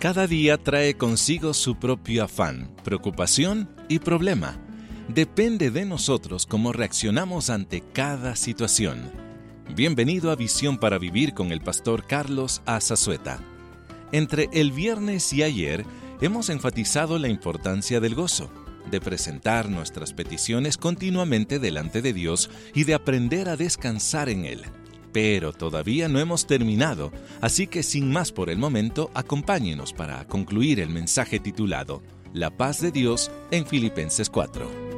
Cada día trae consigo su propio afán, preocupación y problema. Depende de nosotros cómo reaccionamos ante cada situación. Bienvenido a Visión para Vivir con el pastor Carlos A. Zazueta. Entre el viernes y ayer hemos enfatizado la importancia del gozo, de presentar nuestras peticiones continuamente delante de Dios y de aprender a descansar en Él. Pero todavía no hemos terminado, así que sin más por el momento, acompáñenos para concluir el mensaje titulado La paz de Dios en Filipenses 4.